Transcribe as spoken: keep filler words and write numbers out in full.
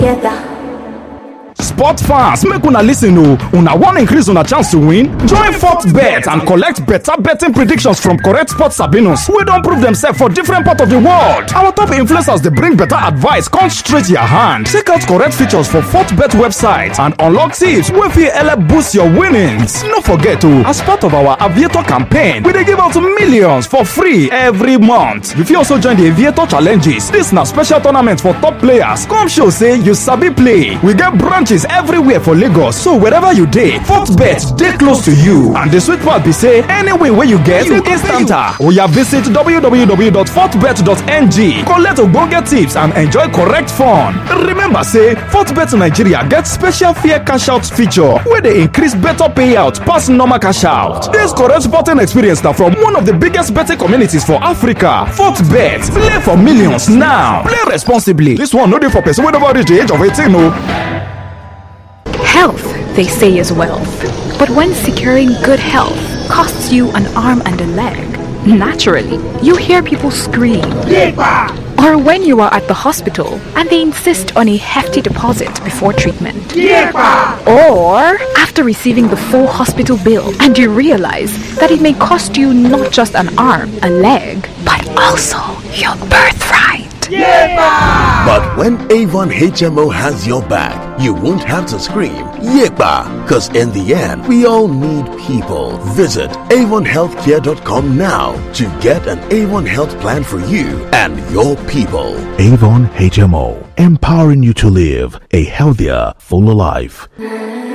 Together. Sport fans, make una listen o. Una wan increase una chance to win? Join FortBet and collect better betting predictions from correct sports sabinos wey don prove themselves for different parts of the world. Our top influencers dey bring better advice come straight your hand. Check out correct features for FortBet website and unlock tips wey fit help boost your winnings. No forget o, as part of our Aviator campaign, we dey give out millions for free every month. You fit also join the Aviator challenges. This na special tournament for top players. Come show say you sabi play. We get branches everywhere for Lagos, so wherever you dey, FortBet dey close to you. And the sweet part be say any win wey you get, you instanta. Oya visit w w w dot fortbet dot n g, collect ogbonge tips and enjoy correct fun. Remember say FortBet Nigeria get special fair cash out feature wey dey increase better payout pass normal cash out. This correct sporting experience na from one of the biggest betting communities for Africa. FortBet, play for millions now. Play responsibly. This one no dey for person wey never reach the age of eighteen o. Health, they say, is wealth. But when securing good health costs you an arm and a leg, naturally, you hear people scream. Yepa! Or when you are at the hospital and they insist on a hefty deposit before treatment. Yepa! Or after receiving the full hospital bill and you realize that it may cost you not just an arm, a leg, but also your birthright. Yepa! But when Avon H M O has your back, you won't have to scream Yepa, because in the end, we all need people. Visit avon healthcare dot com now to get an Avon Health plan for you and your people. Avon H M O, empowering you to live a healthier, fuller life.